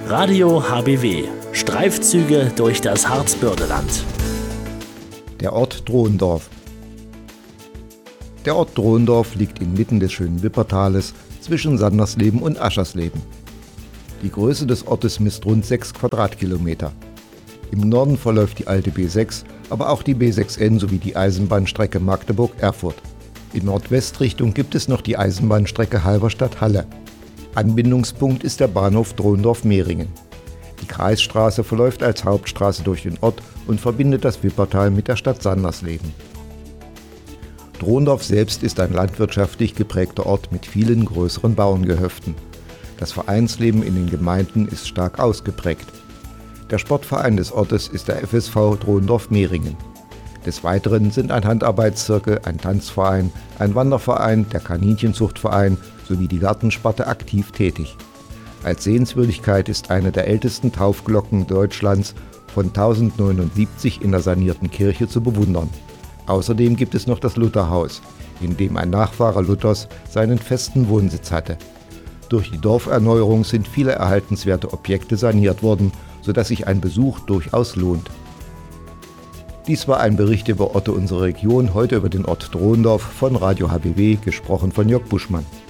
Radio HBW. Streifzüge durch das Harzbördeland. Der Ort Drohendorf. Der Ort Drohendorf liegt inmitten des schönen Wippertales zwischen Sandersleben und Aschersleben. Die Größe des Ortes misst rund 6 Quadratkilometer. Im Norden verläuft die alte B6, aber auch die B6N sowie die Eisenbahnstrecke Magdeburg-Erfurt. In Nordwestrichtung gibt es noch die Eisenbahnstrecke Halberstadt-Halle. Anbindungspunkt ist der Bahnhof Drohendorf-Mehringen. Die Kreisstraße verläuft als Hauptstraße durch den Ort und verbindet das Wippertal mit der Stadt Sandersleben. Drohendorf selbst ist ein landwirtschaftlich geprägter Ort mit vielen größeren Bauerngehöften. Das Vereinsleben in den Gemeinden ist stark ausgeprägt. Der Sportverein des Ortes ist der FSV Drohendorf-Mehringen. Des Weiteren sind ein Handarbeitszirkel, ein Tanzverein, ein Wanderverein, der Kaninchenzuchtverein sowie die Gartensparte aktiv tätig. Als Sehenswürdigkeit ist eine der ältesten Taufglocken Deutschlands von 1079 in der sanierten Kirche zu bewundern. Außerdem gibt es noch das Lutherhaus, in dem ein Nachfahre Luthers seinen festen Wohnsitz hatte. Durch die Dorferneuerung sind viele erhaltenswerte Objekte saniert worden, sodass sich ein Besuch durchaus lohnt. Dies war ein Bericht über Orte unserer Region, heute über den Ort Drohendorf von Radio HBW, gesprochen von Jörg Buschmann.